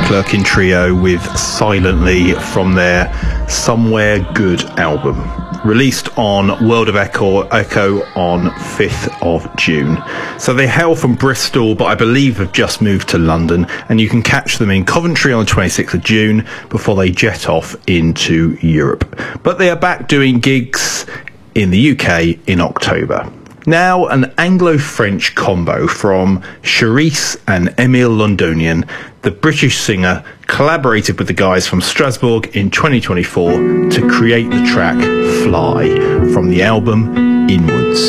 Clerkin Trio with Silently from their Somewhere Good album, released on World of Echo on 5th of June. So they hail from Bristol, but I believe have just moved to London, and you can catch them in Coventry on the 26th of June before they jet off into Europe. But they are back doing gigs in the UK in October. Now, an Anglo-French combo from Charisse and Emile Londonian. The British singer collaborated with the guys from Strasbourg in 2024 to create the track Fly from the album Inwards.